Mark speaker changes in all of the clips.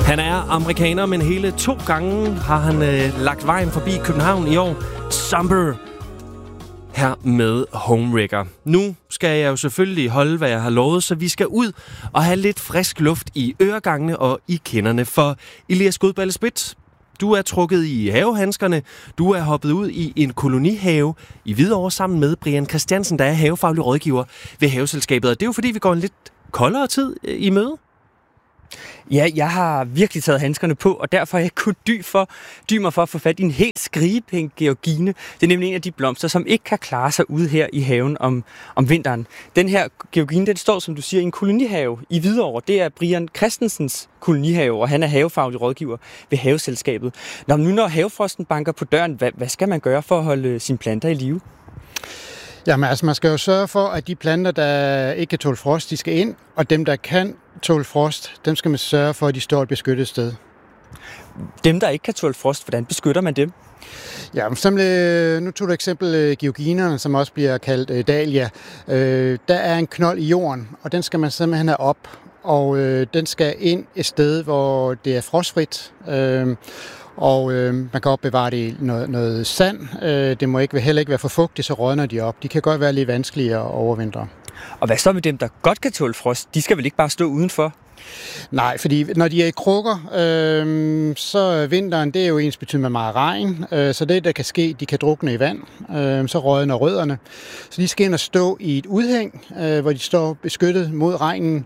Speaker 1: Han er amerikaner, men hele 2 gange har han lagt vejen forbi København i år. Somber her med Homewrecker. Nu skal jeg jo selvfølgelig holde, hvad jeg har lovet, så vi skal ud og have lidt frisk luft i øregangene og i kinderne. For Elias Godballe Spit, du er trukket i havehandskerne. Du er hoppet ud i en kolonihave i Hvidovre sammen med Brian Christiansen, der er havefaglig rådgiver ved Haveselskabet. Og det er jo fordi, vi går en lidt koldere tid i møde.
Speaker 2: Ja, jeg har virkelig taget handskerne på, og derfor har jeg kunnet dy mig for at få fat i en helt skrigepink georgine. Det er nemlig en af de blomster, som ikke kan klare sig ude her i haven om vinteren. Den her georgine, den står, som du siger, i en kolonihave i Hvidovre. Det er Brian Christensens kolonihave, og han er havefaglig rådgiver ved Haveselskabet. Når havefrosten banker på døren, hvad skal man gøre for at holde sine planter i live?
Speaker 3: Jamen altså, man skal jo sørge for, at de planter, der ikke kan tåle frost, de skal ind, og dem, der kan tåle frost, dem skal man sørge for, at de står et beskyttet sted.
Speaker 2: Dem, der ikke kan tåle frost, hvordan beskytter man dem?
Speaker 3: Ja, nu tog du eksempel georginerne, som også bliver kaldt dahlia. Der er en knold i jorden, og den skal man simpelthen have op, og den skal ind et sted, hvor det er frostfrit. Og man kan opbevare det i noget sand. Det må heller ikke være for fugtigt, så rådner de op. De kan godt være lidt vanskeligere at overvintre.
Speaker 2: Og hvad så med dem, der godt kan tåle frost? De skal vel ikke bare stå udenfor?
Speaker 3: Nej, fordi når de er i krukker, så vinteren, det er jo ensbetydende med meget regn. Så det, der kan ske, de kan drukne i vand. Så rådner rødderne. Så de skal ind og stå i et udhæng, hvor de står beskyttet mod regnen,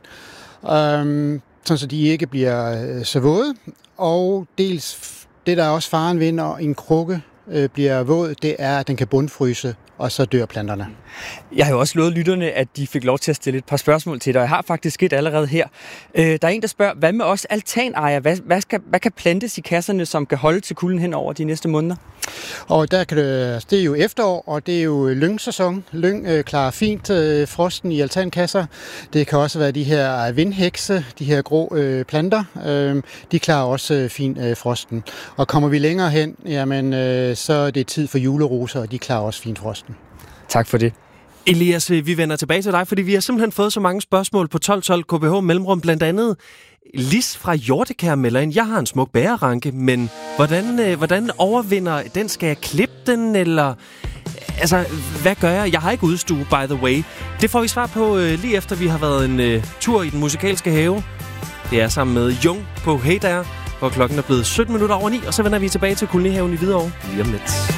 Speaker 3: sådan så de ikke bliver så våde. Og dels det, der er også faren ved, når en krukke bliver våd, det er, at den kan bundfryse, og så dør planterne.
Speaker 2: Jeg har jo også lovet lytterne, at de fik lov til at stille et par spørgsmål til dig, og jeg har faktisk et allerede her. Der er en, der spørger, hvad med os altanejere? Hvad kan plantes i kasserne, som kan holde til kulden hen over de næste måneder?
Speaker 3: Og det er jo efterår, og det er jo lyngsæson. Lyng klarer fint frosten i altankasser. Det kan også være de her vindhekse, de her grå planter. De klarer også fint frosten. Og kommer vi længere hen, jamen, så er det tid for juleroser, og de klarer også fint frosten.
Speaker 2: Tak for det.
Speaker 1: Elias, vi vender tilbage til dig, fordi vi har simpelthen fået så mange spørgsmål på 1212 KBH Mellemrum, blandt andet Lis fra Hjortekær melder ind. Jeg har en smuk bæreranke, men hvordan overvinder den? Skal jeg klippe den, eller altså, hvad gør jeg? Jeg har ikke udstue, by the way. Det får vi svar på lige efter vi har været en tur i den musikalske have. Det er sammen med Jung på Hey Der, hvor klokken er blevet 17 minutter over 9, og så vender vi tilbage til kolonihaven i Hvidovre lige om lidt.